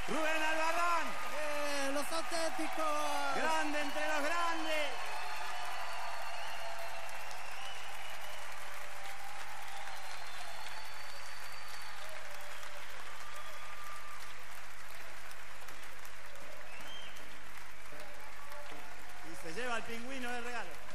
Rubén Albarrán. Los auténticos. Grande entre los grandes. Y se lleva el pingüino de regalo.